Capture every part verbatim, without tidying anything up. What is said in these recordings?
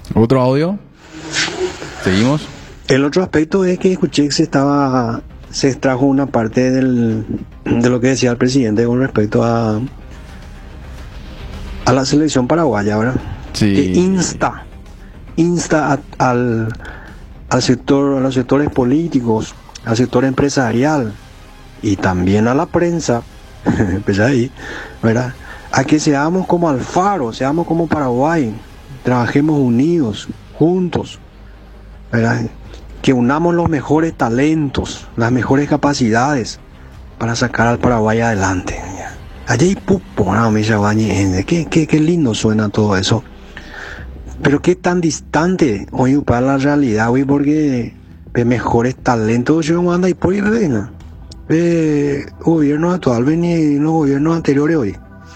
¿Otro audio? ¿Seguimos? El otro aspecto es que escuché que se estaba, se extrajo una parte del, de lo que decía el presidente con respecto a, a la selección paraguaya, ¿verdad? Sí. Que insta, insta a- al, al sector, a los sectores políticos, al sector empresarial y también a la prensa, empecé ahí, ¿verdad? A que seamos como Alfaro, seamos como Paraguay, trabajemos unidos, juntos, ¿verdad? Que unamos los mejores talentos, las mejores capacidades para sacar al Paraguay adelante. Allí pupo, no, me dice Bañi, qué, qué, qué lindo suena todo eso. Pero qué tan distante hoy para la realidad, hoy, porque de mejores talentos yo anda y por ahí venga. Eh, gobierno actual, ven y los gobiernos anteriores hoy.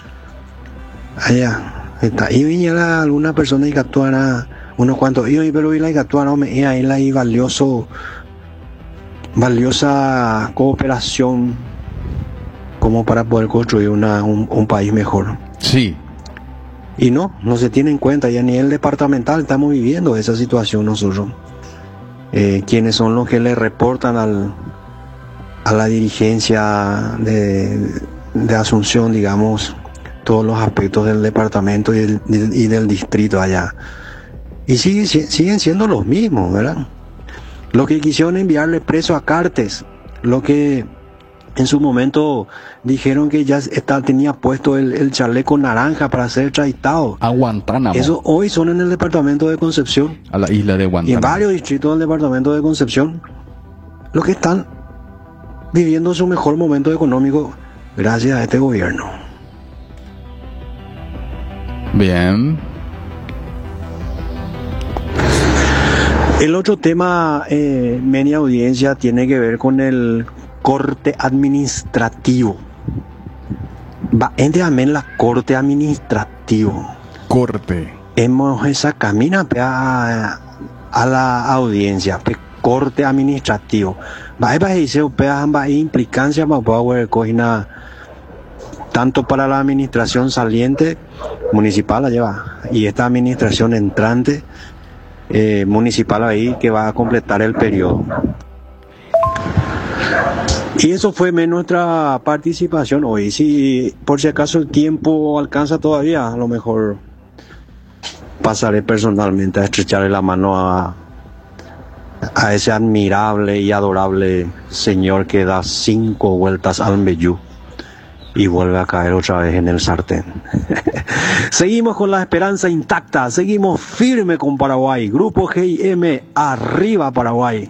Allá está. Y venía alguna persona y que actuara unos cuantos y pero y la que actuara me y ahí la y valioso valiosa cooperación como para poder construir una, un, un país mejor. Sí. Y no, no se tiene en cuenta, y a nivel departamental estamos viviendo esa situación nosotros. Eh, quienes son los que le reportan al, a la dirigencia de, de Asunción, digamos, todos los aspectos del departamento y del, y del distrito allá. Y sigue, siguen siendo los mismos, ¿verdad? Los que quisieron enviarle preso a Cartes, lo que en su momento dijeron que ya está, tenía puesto el, el chaleco naranja para ser extraditado. A Guantánamo. Eso hoy son en el departamento de Concepción. A la isla de Y en Guantánamo. varios distritos del departamento de Concepción. Los que están viviendo su mejor momento económico gracias a este gobierno. Bien. El otro tema, eh, media audiencia, tiene que ver con el corte administrativo. Va, entre amén la corte administrativo. Corte. Hemos esa camina pe, a, a la audiencia, pe, corte administrativo. Va, va, dice, pe, va, implicancia, va, poder cogina tanto para la administración saliente municipal, la lleva, y esta administración entrante eh, municipal ahí que va a completar el periodo. Y eso fue nuestra participación hoy. Si por si acaso el tiempo alcanza todavía, a lo mejor pasaré personalmente a estrecharle la mano a, a ese admirable y adorable señor que da cinco vueltas al Meyú y vuelve a caer otra vez en el sartén. Seguimos con la esperanza intacta, seguimos firme con Paraguay. Grupo G I M, arriba Paraguay.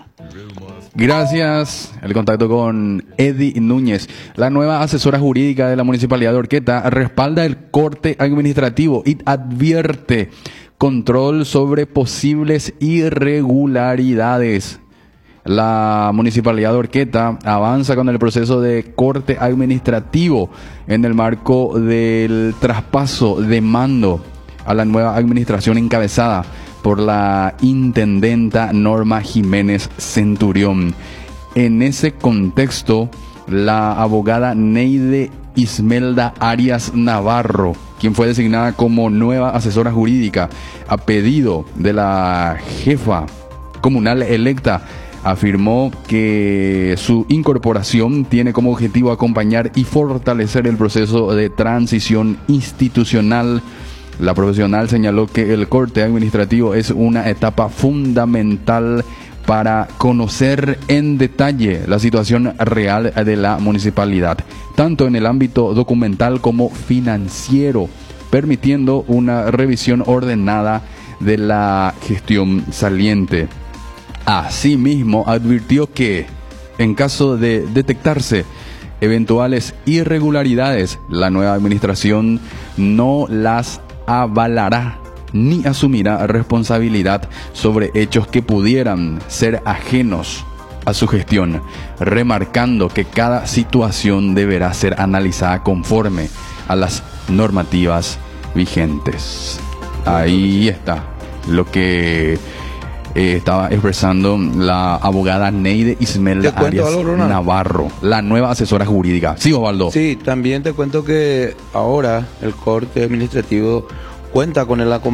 Gracias. El contacto con Eddie Núñez. La nueva asesora jurídica de la Municipalidad de Horqueta respalda el corte administrativo y advierte control sobre posibles irregularidades. La Municipalidad de Horqueta avanza con el proceso de corte administrativo en el marco del traspaso de mando a la nueva administración encabezada por la intendenta Norma Jiménez Centurión. En ese contexto, la abogada Neide Ismelda Arias Navarro, quien fue designada como nueva asesora jurídica a pedido de la jefa comunal electa, afirmó que su incorporación tiene como objetivo acompañar y fortalecer el proceso de transición institucional. La profesional señaló que el corte administrativo es una etapa fundamental para conocer en detalle la situación real de la municipalidad, tanto en el ámbito documental como financiero, permitiendo una revisión ordenada de la gestión saliente. Asimismo, advirtió que, en caso de detectarse eventuales irregularidades, la nueva administración no las avalará ni asumirá responsabilidad sobre hechos que pudieran ser ajenos a su gestión, remarcando que cada situación deberá ser analizada conforme a las normativas vigentes. Ahí está lo que eh, estaba expresando la abogada Neide Ismelda Arias algo, Navarro, la nueva asesora jurídica. Sí, Osvaldo. Sí, también te cuento que ahora el corte administrativo cuenta con el acompañamiento